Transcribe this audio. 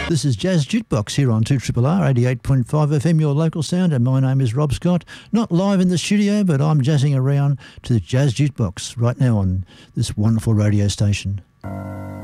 This is Jazz Jukebox here on 2RRR 88.5 FM, your local sound, and my name is Rob Scott. Not live in the studio, but I'm jazzing around to the Jazz Jukebox right now on this wonderful radio station.